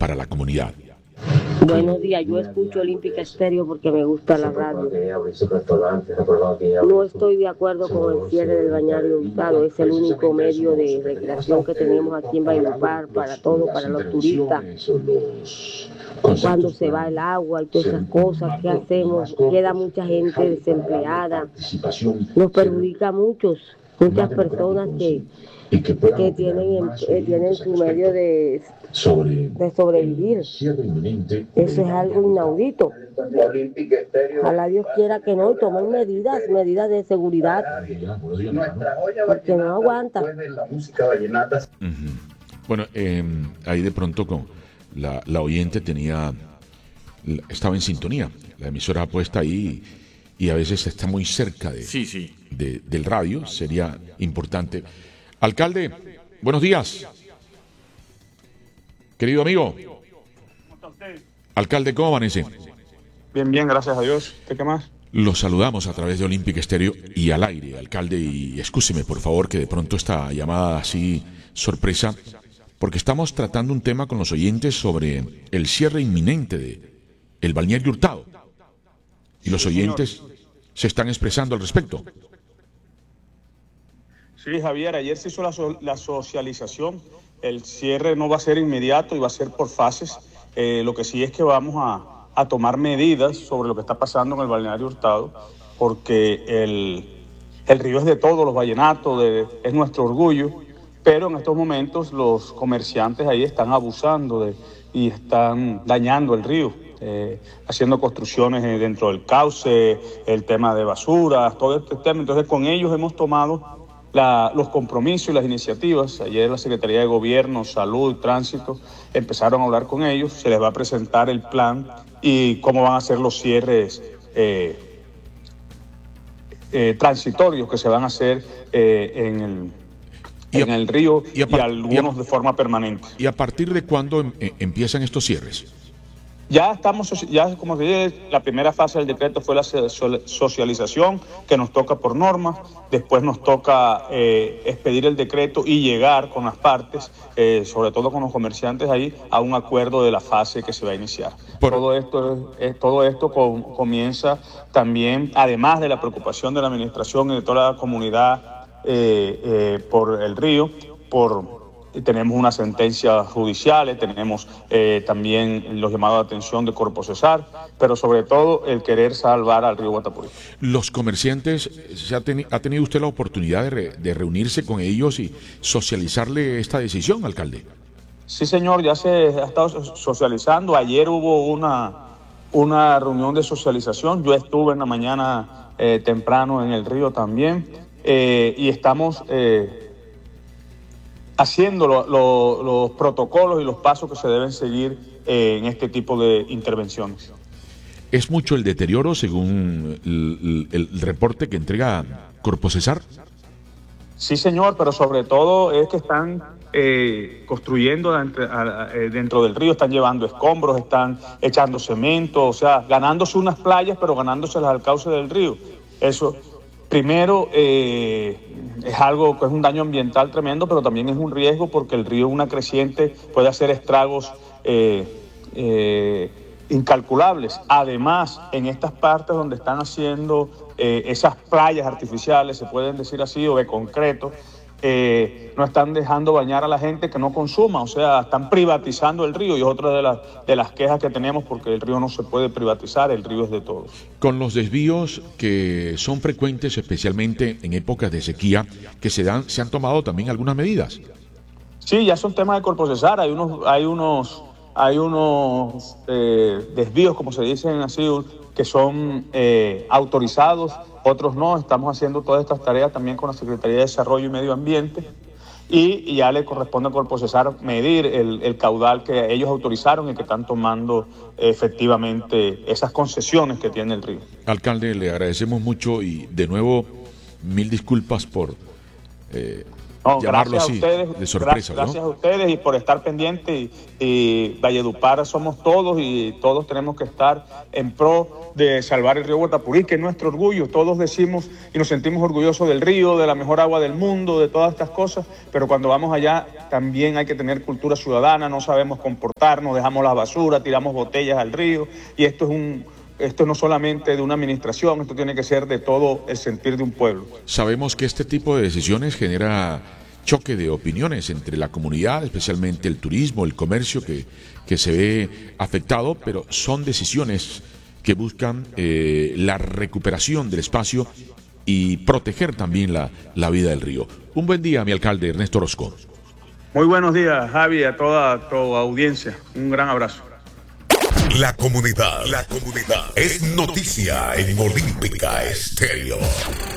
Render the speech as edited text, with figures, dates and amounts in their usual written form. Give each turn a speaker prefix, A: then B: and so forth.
A: para la comunidad.
B: Buenos días, yo escucho Olímpica Estéreo porque me gusta la radio. No estoy de acuerdo con el cierre del balneario Hurtado, es el único medio de recreación que tenemos aquí en Valledupar para todo, para los turistas. Cuando se va el agua y todas esas cosas, ¿qué hacemos? Queda mucha gente desempleada, nos perjudica a muchas personas que tienen su medio de sobrevivir. Eso es algo inaudito. Ojalá Dios quiera que no, y tomen medidas de seguridad, porque no aguanta.
A: Bueno, ahí de pronto con la oyente estaba en sintonía, la emisora puesta ahí y a veces está muy cerca del radio, sería importante. Alcalde, buenos días. Querido amigo.
C: ¿Cómo está usted?
A: Alcalde, ¿cómo amanece?
C: Bien, bien, gracias a Dios. ¿Usted qué más?
A: Los saludamos a través de Olímpica Estéreo y al aire, alcalde, y excúseme por favor que de pronto esta llamada así sorpresa, porque estamos tratando un tema con los oyentes sobre el cierre inminente de el balneario Hurtado. Y los oyentes se están expresando al respecto.
C: Sí, Javier, ayer se hizo la socialización. El cierre no va a ser inmediato y va a ser por fases. Lo que sí es que vamos a tomar medidas sobre lo que está pasando en el balneario Hurtado, porque el río es de todos los vallenatos, es nuestro orgullo, pero en estos momentos los comerciantes ahí están abusando y están dañando el río, haciendo construcciones dentro del cauce, el tema de basuras, todo este tema. Entonces con ellos hemos tomado los compromisos y las iniciativas. Ayer la Secretaría de Gobierno, Salud, Tránsito empezaron a hablar con ellos, se les va a presentar el plan y cómo van a ser los cierres transitorios que se van a hacer en el río y algunos de forma permanente.
A: ¿Y a partir de cuándo empiezan estos cierres?
C: Ya como se dice, la primera fase del decreto fue la socialización, que nos toca por norma. Después nos toca expedir el decreto y llegar con las partes, sobre todo con los comerciantes ahí, a un acuerdo de la fase que se va a iniciar. Todo esto comienza también, además de la preocupación de la administración y de toda la comunidad por el río, tenemos unas sentencias judiciales, tenemos también los llamados de atención de Corpo Cesar, pero sobre todo el querer salvar al río Guatapurí.
A: Los comerciantes, ¿ha tenido usted la oportunidad de reunirse con ellos y socializarle esta decisión, alcalde?
C: Sí, señor, ya se ha estado socializando. Ayer hubo una reunión de socialización. Yo estuve en la mañana temprano en el río también y estamos haciendo los protocolos y los pasos que se deben seguir en este tipo de intervenciones.
A: ¿Es mucho el deterioro según el reporte que entrega Corpo Cesar?
C: Sí, señor, pero sobre todo es que están construyendo dentro del río, están llevando escombros, están echando cemento, o sea, ganándose unas playas, pero ganándoselas al cauce del río. Eso, primero, es algo que es un daño ambiental tremendo, pero también es un riesgo porque el río, una creciente, puede hacer estragos incalculables. Además, en estas partes donde están haciendo esas playas artificiales, se pueden decir así, o de concreto, no están dejando bañar a la gente que no consuma, o sea, están privatizando el río, y es otra de las quejas que tenemos, porque el río no se puede privatizar, el río es de todos. Con los desvíos que son frecuentes, especialmente en épocas de sequía, que se han tomado también algunas medidas. Sí, ya son temas de Corpo Cesar, hay unos desvíos, como se dicen así, que son autorizados, otros no. Estamos haciendo todas estas tareas también con la Secretaría de Desarrollo y Medio Ambiente y ya le corresponde a Corpo Cesar medir el caudal que ellos autorizaron y que están tomando efectivamente esas concesiones que tiene el río. Alcalde, le agradecemos mucho y de nuevo 1000 disculpas por No,
A: llamarlo
C: gracias
A: así,
C: a ustedes,
A: de sorpresa,
C: gracias
A: ¿no?
C: a ustedes y por estar pendientes. Y Valledupar somos todos y todos tenemos que estar en pro de salvar el río Guatapurí, que es nuestro orgullo. Todos decimos y nos sentimos orgullosos del río, de la mejor agua del mundo, de todas estas cosas, pero cuando vamos allá también hay que tener cultura ciudadana, no sabemos comportarnos, dejamos la basura, tiramos botellas al río, y esto no solamente de una administración, esto tiene que ser de todo el sentir de un pueblo.
A: Sabemos que este tipo de decisiones genera choque de opiniones entre la comunidad, especialmente el turismo, el comercio que se ve afectado, pero son decisiones que buscan la recuperación del espacio y proteger también la vida del río. Un buen día, mi alcalde Ernesto Orozco.
C: Muy buenos días, Javi, a toda tu audiencia. Un gran abrazo.
D: La comunidad es noticia en Olímpica Estéreo.